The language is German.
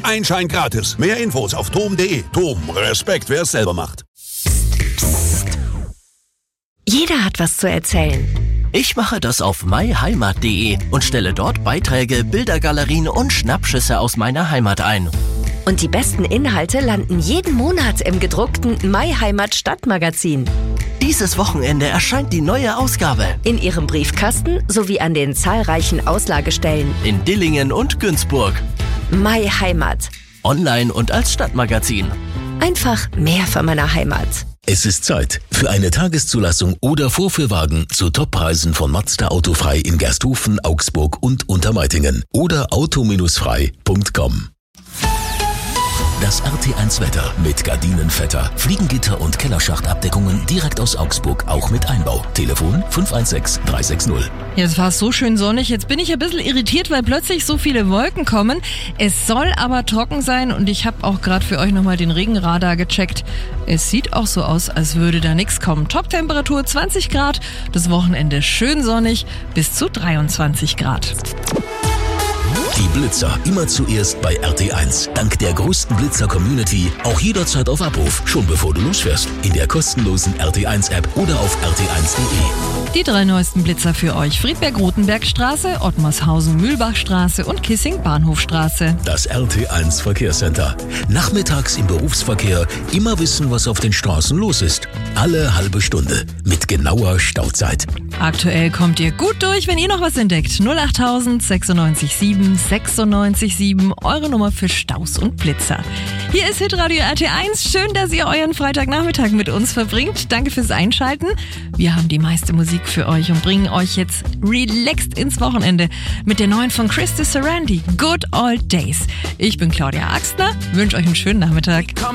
Ein Schein gratis. Mehr Infos auf tom.de. Tom, Respekt, wer es selber macht. Jeder hat was zu erzählen. Ich mache das auf myheimat.de und stelle dort Beiträge, Bildergalerien und Schnappschüsse aus meiner Heimat ein. Und die besten Inhalte landen jeden Monat im gedruckten MyHeimat Stadtmagazin. Dieses Wochenende erscheint die neue Ausgabe. In Ihrem Briefkasten sowie an den zahlreichen Auslagestellen. In Dillingen und Günzburg. MyHeimat. Online und als Stadtmagazin. Einfach mehr von meiner Heimat. Es ist Zeit für eine Tageszulassung oder Vorführwagen zu Toppreisen von Mazda Autofrei in Gersthofen, Augsburg und Untermeitingen oder auto-frei.com. Das RT1 Wetter mit Gardinenvetter, Fliegengitter und Kellerschachtabdeckungen direkt aus Augsburg, auch mit Einbau. Telefon 516 360. Jetzt war es so schön sonnig, jetzt bin ich ein bisschen irritiert, weil plötzlich so viele Wolken kommen. Es soll aber trocken sein und ich habe auch gerade für euch nochmal den Regenradar gecheckt. Es sieht auch so aus, als würde da nichts kommen. Toptemperatur 20 Grad, das Wochenende schön sonnig bis zu 23 Grad. Die Blitzer immer zuerst bei RT1. Dank der größten Blitzer-Community auch jederzeit auf Abruf, schon bevor du losfährst. In der kostenlosen RT1-App oder auf rt1.de. Die 3 neuesten Blitzer für euch: Friedberg-Rotenberg-Straße, Ottmarshausen-Mühlbachstraße und Kissing-Bahnhofstraße. Das RT1 Verkehrscenter. Nachmittags im Berufsverkehr immer wissen, was auf den Straßen los ist. Alle halbe Stunde mit genauer Stauzeit. Aktuell kommt ihr gut durch, wenn ihr noch was entdeckt. 08000 96 7 96 7, eure Nummer für Staus und Blitzer. Hier ist Hitradio RT1. Schön, dass ihr euren Freitagnachmittag mit uns verbringt. Danke fürs Einschalten. Wir haben die meiste Musik für euch und bringen euch jetzt relaxed ins Wochenende mit der neuen von Christy Sarandi, Good Old Days. Ich bin Claudia Axtner, wünsche euch einen schönen Nachmittag.